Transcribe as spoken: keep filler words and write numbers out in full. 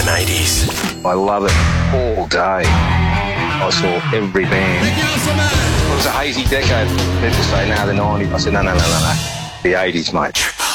the nineties. I love it all day. I saw every band. It was a hazy decade. People say, no, the nineties. I said, no, no, no, no, no. The eighties, mate.